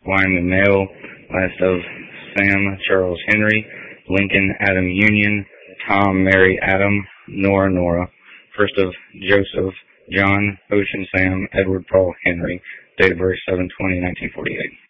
Wyman male. Last of Sam Charles Henry. Lincoln Adam Union. Tom Mary Adam. Nora. First of Joseph John Ocean Sam Edward Paul Henry. Date of birth 7/20/1948.